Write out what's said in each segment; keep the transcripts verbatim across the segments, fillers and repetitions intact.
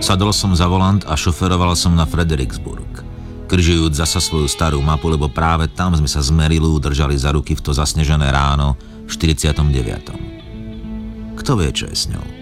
Sadol som za volant a šoferoval som na Fredericksburg, križujúc zasa svoju starú mapu, lebo práve tam sme sa z Marilu držali za ruky v to zasnežené ráno v štyridsiatom deviatom Kto vie, čo je s ňou?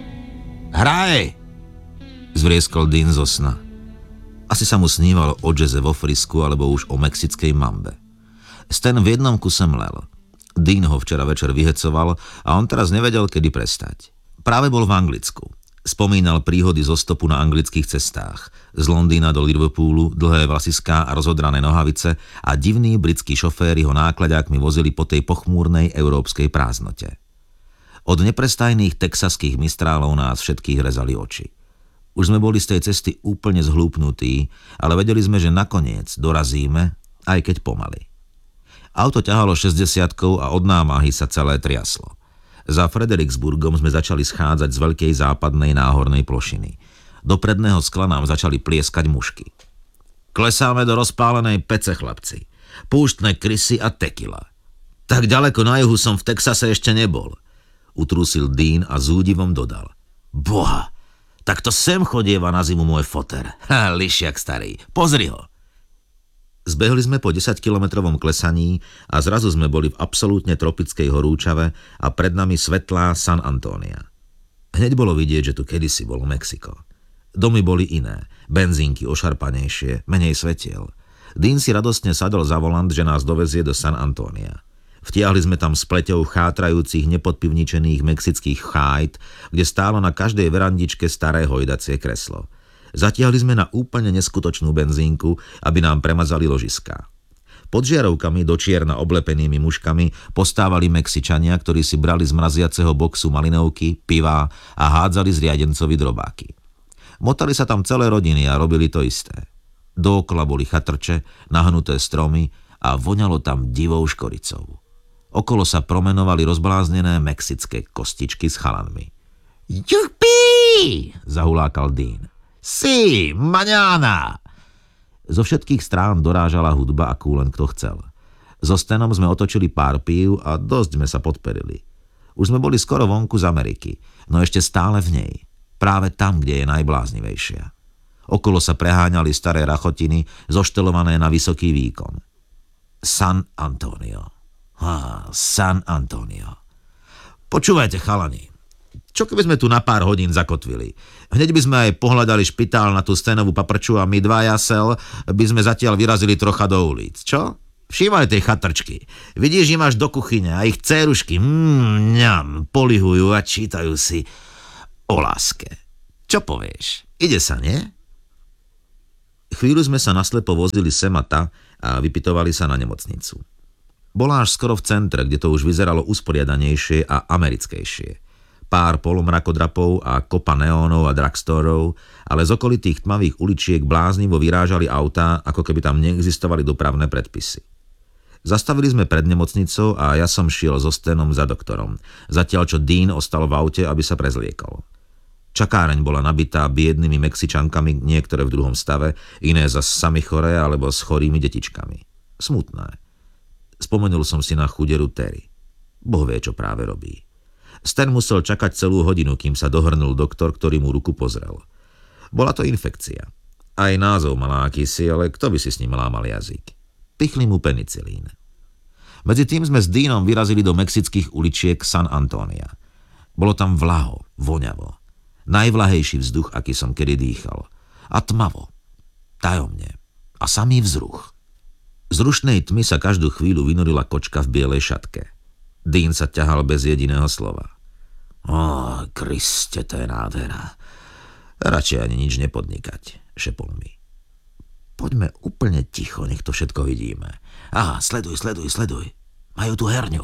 Hraj! Zvrieskol Dean zo sna. Asi sa mu snívalo o džeze vo Frisku alebo už o mexickej mambe. Stan v jednom kuse mlel. Dean ho včera večer vyhecoval a on teraz nevedel, kedy prestať. Práve bol v Anglicku. Spomínal príhody zo stopu na anglických cestách. Z Londýna do Liverpoolu, dlhé vlasiská a rozodrané nohavice a divní britskí šoféri ho náklaďákmi vozili po tej pochmúrnej európskej prázdnote. Od neprestajných texaských mistrálov nás všetkých rezali oči. Už sme boli z tej cesty úplne zhlúpnutí, ale vedeli sme, že nakoniec dorazíme, aj keď pomaly. Auto ťahalo šesťdesiatkou a od námahy sa celé triaslo. Za Fredericksburgom sme začali schádzať z veľkej západnej náhornej plošiny. Do predného skla nám začali plieskať mušky. Klesáme do rozpálenej pece, chlapci. Púštne krysy a tekila. Tak ďaleko na juhu som v Texase ešte nebol. Utrúsil Dean a s údivom dodal. Boha, tak to sem chodieva na zimu môj foter. Ha, lišiak starý, pozri ho. Zbehli sme po desaťkilometrovom klesaní a zrazu sme boli v absolútne tropickej horúčave a pred nami svetlá San Antonia. Hneď bolo vidieť, že tu kedysi bolo Mexiko. Domy boli iné, benzínky ošarpanejšie, menej svetiel. Dean si radostne sadol za volant, že nás dovezie do San Antonia. Vtiahli sme tam s pleťou chátrajúcich nepodpivničených mexických chájt, kde stálo na každej verandičke staré hojdacie kreslo. Zatiahli sme na úplne neskutočnú benzínku, aby nám premazali ložiská. Pod žiarovkami do čierna oblepenými muškami postávali Mexičania, ktorí si brali z mraziaceho boxu malinovky, pivá a hádzali zriadencovi drobáky. Motali sa tam celé rodiny a robili to isté. Dookola boli chatrče, nahnuté stromy a voňalo tam divou škoricou. Okolo sa promenovali rozbláznené mexické kostičky s chalanmi. Jupi! Zahulákal Dean. Sí, maňána! Zo všetkých strán dorážala hudba, akú len kto chcel. So Stanom sme otočili pár pív a dosť sme sa podperili. Už sme boli skoro vonku z Ameriky, no ešte stále v nej. Práve tam, kde je najbláznivejšia. Okolo sa preháňali staré rachotiny, zoštelované na vysoký výkon. San Antonio. Á, San Antonio. Počúvajte, chalani. Čo keby sme tu na pár hodín zakotvili? Hneď by sme aj pohľadali špitál na tú Stanovú paprču a my dva jasel by sme zatiaľ vyrazili trocha do ulic. Čo? Všímaj tej chatrčky. Vidíš, im až do kuchyne a ich dcérušky mm, ňam, polihujú a čítajú si o láske. Čo povieš? Ide sa, nie? Chvíľu sme sa naslepo vozili sem a ta a vypitovali sa na nemocnicu. Bola až skoro v centre, kde to už vyzeralo usporiadanejšie a americkejšie. Pár polomrakodrapov a kopa neónov a drugstorov, ale z okolitých tmavých uličiek bláznivo vyrážali autá, ako keby tam neexistovali dopravné predpisy. Zastavili sme pred nemocnicou a ja som šiel so Stanom za doktorom, zatiaľ čo Dean ostal v aute, aby sa prezliekol. Čakáreň bola nabitá biednymi Mexičankami, niektoré v druhom stave, iné zas sami choré alebo s chorými detičkami. Smutné. Spomenul som si na chuderu Terry. Boh vie, čo práve robí. Stan musel čakať celú hodinu, kým sa dohrnul doktor, ktorý mu ruku pozrel. Bola to infekcia. Aj názov mala akýsi, ale kto by si s ním lámal jazyk? Pichli mu penicilín. Medzi tým sme s Deanom vyrazili do mexických uličiek San Antonia. Bolo tam vlaho, voňavo. Najvlahejší vzduch, aký som kedy dýchal. A tmavo. Tajomne. A samý vzruch. Z rušnej tmy sa každú chvíľu vynorila kočka v bielej šatke. Dean sa ťahal bez jediného slova. Ó, Kriste, to je nádhera. Radšej ani nič nepodnikať, šepol mi. Poďme úplne ticho, nech to všetko vidíme. Aha, sleduj, sleduj, sleduj. Majú tu herňu.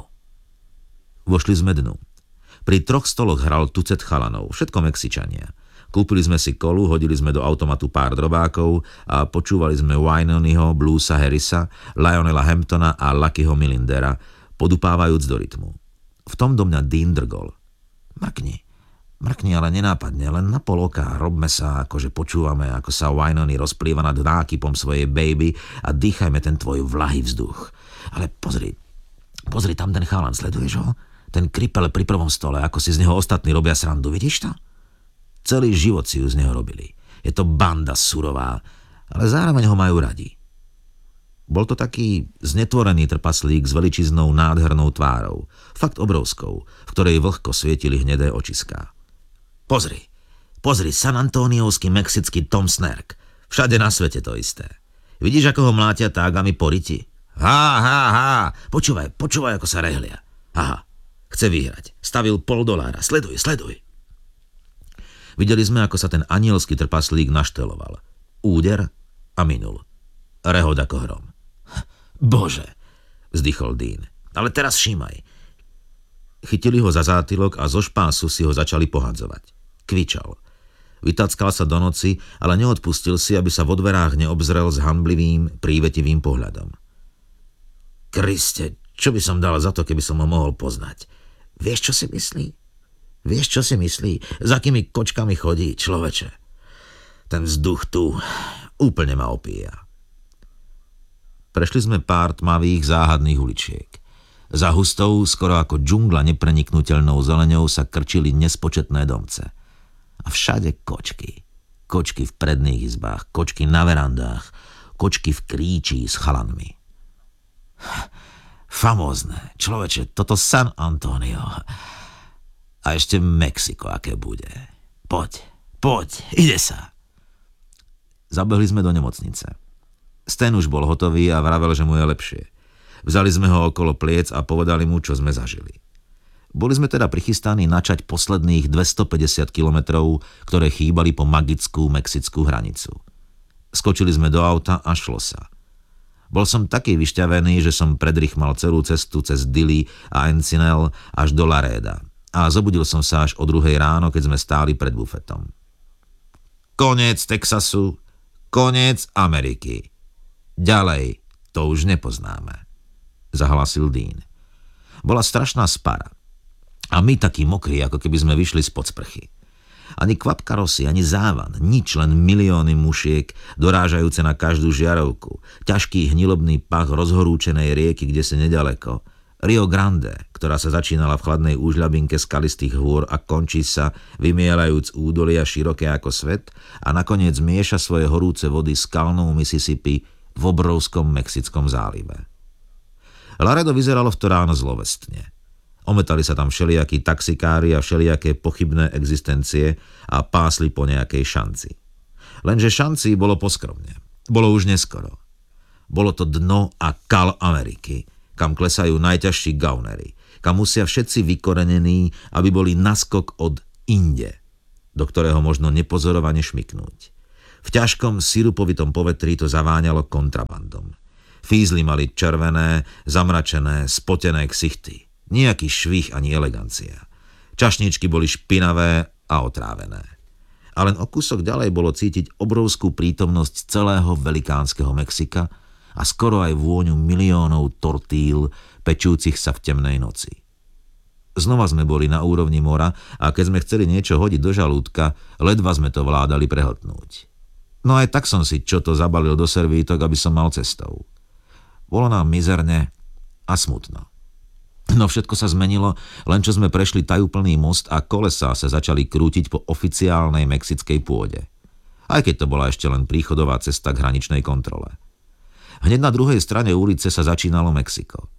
Vošli sme dnu. Pri troch stoloch hral tucet chalanov, všetko Mexičania. Kúpili sme si kolu, hodili sme do automatu pár drobákov a počúvali sme Wynonyho, Bluesa Harrisa, Lionela Hamptona a Luckyho Millendera, podupávajúc do rytmu. V tom do mňa Dean drgol. Mrkni, mrkni, ale nenápadne, len na pol oka, robme sa, akože počúvame, ako sa Wynony rozplýva nad nákypom svojej baby a dýchajme ten tvoj vlahý vzduch. Ale pozri, pozri tam ten chalan, sleduješ ho? Ten kripel pri prvom stole, ako si z neho ostatní robia srandu, vidíš to? Celý život si ju z neho robili. Je to banda surová, ale zároveň ho majú radi. Bol to taký znetvorený trpaslík s veličiznou nádhernou tvárou, fakt obrovskou, v ktorej vlhko svietili hnedé očiská. Pozri, pozri, San Antoniovský mexický Tom Snerk. Všade na svete to isté. Vidíš, ako ho mlátia tágami po riti? Há, há, há, počúvaj, počúvaj, ako sa rehlia. Aha, chce vyhrať. Stavil pol dolára. Sleduj, sleduj. Videli sme, ako sa ten anielský trpaslík našteloval. Úder a minul. Rehod ako hrom. Bože, vzdychol Dean. Ale teraz všímaj. Chytili ho za zátylok a zo špásu si ho začali pohadzovať. Kvičal. Vytackal sa do noci, ale neodpustil si, aby sa vo dverách neobzrel s hanblivým, prívetivým pohľadom. Kriste, čo by som dal za to, keby som ho mohol poznať? Vieš, čo si myslí? Vieš, čo si myslí? Za akými kočkami chodí, človeče? Ten vzduch tu úplne ma opíja. Prešli sme pár tmavých záhadných uličiek. Za hustou, skoro ako džungla nepreniknuteľnou zeleňou sa krčili nespočetné domce. A všade kočky. Kočky v predných izbách, kočky na verandách, kočky v kríči s chalanmi. Famózne, človeče, toto San Antonio. A ešte Mexiko, aké bude. Poď, poď, ide sa. Zabehli sme do nemocnice. Stan už bol hotový a vravel, že mu je lepšie. Vzali sme ho okolo pliec a povedali mu, čo sme zažili. Boli sme teda prichystaní načať posledných dvestopäťdesiat kilometrov, ktoré chýbali po magickú mexickú hranicu. Skočili sme do auta a šlo sa. Bol som taký vyšťavený, že som predrychmal celú cestu cez Dili a Encinel až do Laréda a zobudil som sa až o druhej ráno, keď sme stáli pred bufetom. Koniec Texasu, koniec Ameriky. Ďalej to už nepoznáme, zahlasil Dean. Bola strašná spara. A my takí mokrí, ako keby sme vyšli spod sprchy. Ani kvapka rosy, ani závan, nič, len milióny mušiek, dorážajúce na každú žiarovku, ťažký hnilobný pach rozhorúčenej rieky, kde si nedaleko, Rio Grande, ktorá sa začínala v chladnej úžľabinke skalistých hôr a končí sa, vymielajúc údolia široké ako svet, a nakoniec mieša svoje horúce vody s kalnou Mississippi v obrovskom Mexickom zálive. Laredo vyzeralo v to ráno zlovestne. Ometali sa tam všelijakí taxikári a všelijaké pochybné existencie a pásli po nejakej šanci. Lenže šanci bolo poskromne. Bolo už neskoro. Bolo to dno a kal Ameriky, kam klesajú najťažší gaunery, kam musia všetci vykorenení, aby boli naskok od inde, do ktorého možno nepozorovane šmyknúť. V ťažkom sirupovitom povetrí to zaváňalo kontrabandom. Fízly mali červené, zamračené, spotené ksichty. Nijaký švih ani elegancia. Čašničky boli špinavé a otrávené. A len o kúsok ďalej bolo cítiť obrovskú prítomnosť celého velikánskeho Mexika a skoro aj vôňu miliónov tortíl, pečúcich sa v temnej noci. Znova sme boli na úrovni mora a keď sme chceli niečo hodiť do žalúdka, ledva sme to vládali prehltnúť. No aj tak som si čo to zabalil do servítok, aby som mal cestou. Bolo nám mizerne a smutno. No všetko sa zmenilo, len čo sme prešli tajúplný most a kolesá sa začali krútiť po oficiálnej mexickej pôde. Aj keď to bola ešte len príchodová cesta k hraničnej kontrole. Hneď na druhej strane ulice sa začínalo Mexiko.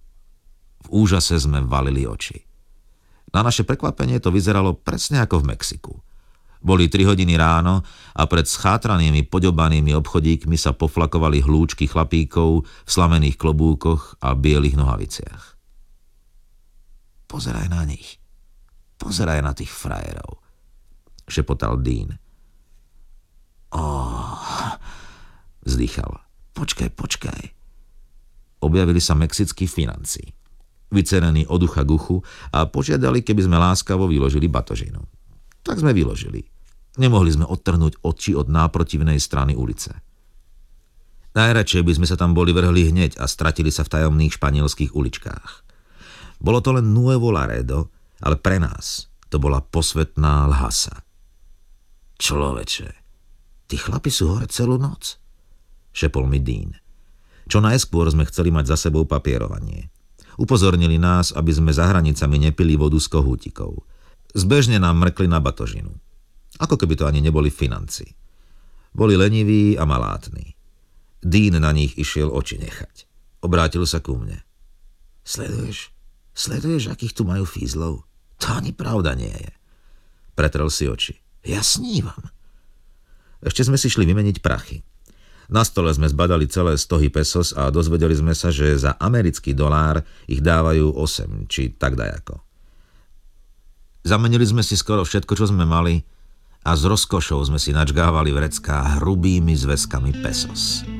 V úžase sme valili oči. Na naše prekvapenie to vyzeralo presne ako v Mexiku. Boli tri hodiny ráno a pred schátranými poďobanými obchodíkmi sa poflakovali hlúčky chlapíkov v slamených klobúkoch a bielých nohaviciach. Pozeraj na nich. Pozeraj na tých frajerov, šepotal Dean. Oh, vzdychal. Počkaj, počkaj. Objavili sa mexickí financi, vycerení od ucha k uchu a požiadali, keby sme láskavo vyložili batožinu. Tak sme vyložili. Nemohli sme odtrhnúť oči od náprotivnej strany ulice. Najradšej by sme sa tam boli vrhli hneď a stratili sa v tajomných španielských uličkách. Bolo to len Nuevo Laredo, ale pre nás to bola posvetná Lhasa. Človeče, tí chlapi sú hore celú noc, šepol mi Dean. Čo najskôr sme chceli mať za sebou papierovanie. Upozornili nás, aby sme za hranicami nepili vodu z kohútikov. Zbežne nám mrkli na batožinu. Ako keby to ani neboli financi. Boli leniví a malátni. Dean na nich išiel oči nechať. Obrátil sa ku mne. Sleduješ? Sleduješ, akých tu majú fízlov? To ani pravda nie je. Pretrel si oči. Ja snívam. Ešte sme si šli vymeniť prachy. Na stole sme zbadali celé stohy pesos a dozvedeli sme sa, že za americký dolár ich dávajú osem, či tak dajako. Zamenili sme si skoro všetko, čo sme mali a s rozkošou sme si načgávali vrecká hrubými zväzkami pesos.